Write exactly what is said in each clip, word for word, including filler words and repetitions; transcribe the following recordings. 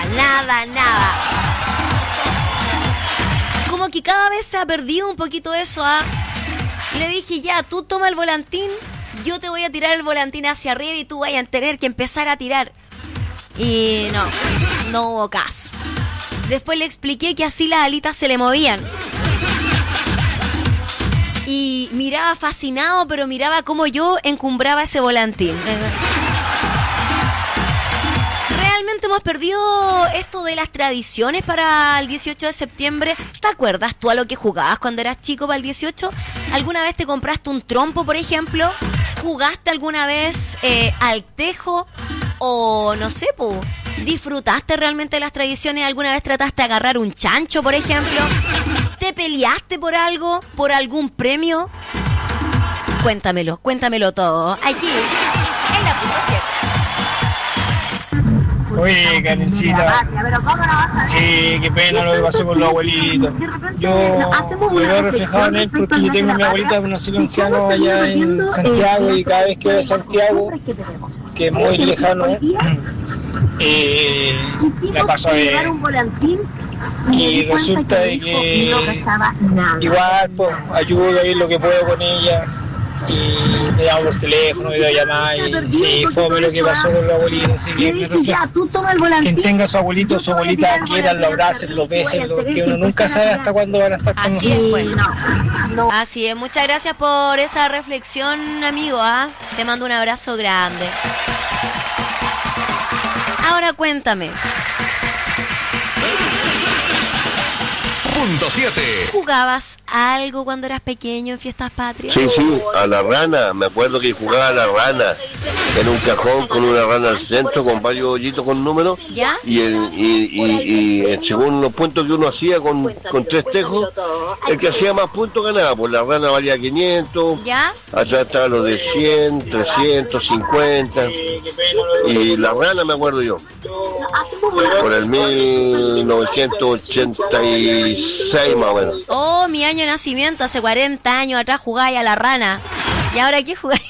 nada, nada. Como que cada vez se ha perdido un poquito eso, ¿ah? ¿eh? Le dije, ya, tú toma el volantín, yo te voy a tirar el volantín hacia arriba y tú vayas a tener que empezar a tirar. Y no, no hubo caso. Después le expliqué que así las alitas se le movían. Y miraba fascinado, pero miraba cómo yo encumbraba ese volantín. Realmente hemos perdido esto de las tradiciones para el dieciocho de septiembre. ¿Te acuerdas tú a lo que jugabas cuando eras chico para el dieciocho? ¿Alguna vez te compraste un trompo, por ejemplo? ¿Jugaste alguna vez eh, al tejo? O no sé, po, ¿disfrutaste realmente de las tradiciones? ¿Alguna vez trataste de agarrar un chancho, por ejemplo? ¿Te peleaste por algo? ¿Por algún premio? Cuéntamelo, cuéntamelo todo. Aquí, en la punta siete. Oye, Karencita, sí, qué pena lo que pasó con los abuelitos. Yo lo veo reflejado en él porque yo tengo a mi abuelita en un asilo anciano allá en Santiago y cada vez que voy a Santiago, que es muy lejano, eh, la paso a ver. Y resulta de que igual pues, ayudo ahí lo que puedo con ella. Y le llamo por teléfono, videollamada y sí, fue lo que pasó con los abuelitos, así que me refleja. Quien tenga a su abuelito o su abuelita, quieran, lo abracen, lo besen, lo que uno nunca sabe hasta cuándo van a estar con así nosotros. Es, bueno. Así es, muchas gracias por esa reflexión, amigo, ¿ah? ¿eh? Te mando un abrazo grande. Ahora cuéntame. Punto siete. ¿Jugabas algo cuando eras pequeño en fiestas patrias? Sí, sí, a la rana. Me acuerdo que jugaba a la rana. Era un cajón con una rana al centro, con varios hoyitos con números. ¿Ya? Y, el, y, y, y según los puntos que uno hacía con, con tres tejos, el que hacía más puntos ganaba. Pues la rana valía quinientos. ¿Ya? Atrás estaba los de cien, trescientos cincuenta. Y la rana me acuerdo yo. Por el mil novecientos ochenta y seis más o menos. Oh, mi año de nacimiento, hace cuarenta años atrás jugáis a la rana. ¿Y ahora qué jugáis?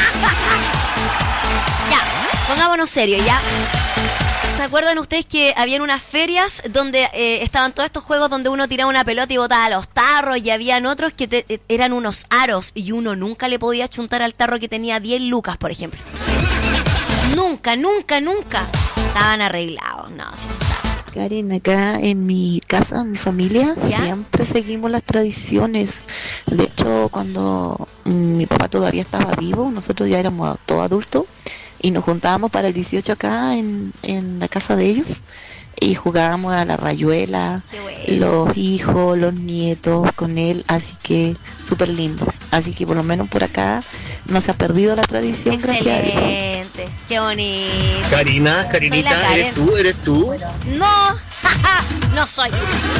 Ya, pongámonos serios, ¿ya? ¿Se acuerdan ustedes que habían unas ferias donde eh, estaban todos estos juegos donde uno tiraba una pelota y botaba los tarros, y habían otros que te, eran unos aros y uno nunca le podía chuntar al tarro que tenía diez lucas, por ejemplo? Nunca, nunca, nunca. Estaban arreglados, no, sí, eso estaba. Karen, acá en mi casa, en mi familia, ¿ya? Siempre seguimos las tradiciones. De hecho, cuando mm, mi papá todavía estaba vivo, nosotros ya éramos todos adultos y nos juntábamos para el dieciocho acá en, en la casa de ellos y jugábamos a la rayuela, bueno. Los hijos, los nietos con él, así que súper lindo. Así que por lo menos por acá no se ha perdido la tradición. Excelente, qué bonito. Karina, Karinita, ¿eres tú? ¿Eres tú? No, no soy.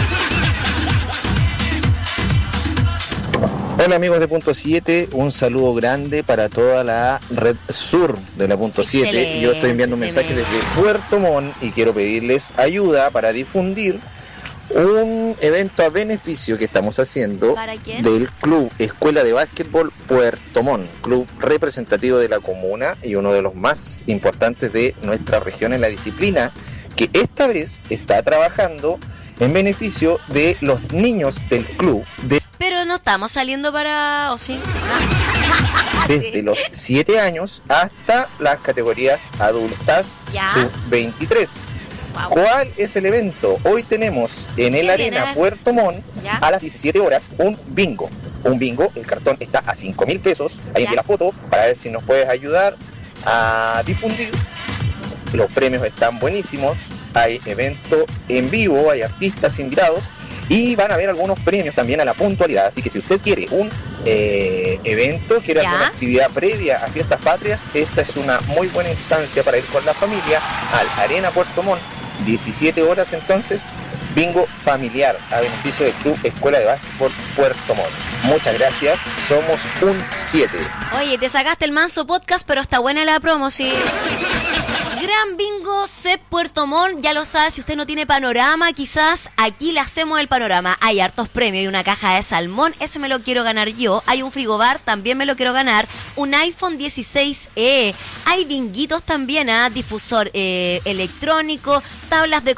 Hola amigos de Punto siete, un saludo grande para toda la red sur de la Punto siete. Yo estoy enviando un mensaje desde Puerto Montt y quiero pedirles ayuda para difundir un evento a beneficio que estamos haciendo del Club Escuela de Básquetbol Puerto Montt, club representativo de la comuna y uno de los más importantes de nuestra región en la disciplina, que esta vez está trabajando en beneficio de los niños del club de Pero no estamos saliendo para... ¿o sí? desde sí. los siete años hasta las categorías adultas sub veintitrés. Wow. ¿Cuál es el evento? Hoy tenemos en el Arena viene? Puerto Montt a las diecisiete horas un bingo. Un bingo, el cartón está a cinco mil pesos. Ahí envié la foto para ver si nos puedes ayudar a difundir. Los premios están buenísimos. Hay evento en vivo, hay artistas invitados y van a haber algunos premios también a la puntualidad. Así que si usted quiere un eh, evento, quiere ¿Ya? alguna actividad previa a Fiestas Patrias, esta es una muy buena instancia para ir con la familia al Arena Puerto Montt. diecisiete horas entonces, bingo familiar a beneficio del Club Escuela de Básquetbol Puerto Montt. Muchas gracias, somos un siete. Oye, te sacaste el manso podcast, pero está buena la promo, sí. Gran bingo C Puerto Montt, ya lo sabe, si usted no tiene panorama, quizás aquí le hacemos el panorama. Hay hartos premios, hay una caja de salmón, ese me lo quiero ganar yo. Hay un frigobar, también me lo quiero ganar. Un iPhone dieciséis E. Hay binguitos también, ¿ah? Difusor eh, electrónico, tablas de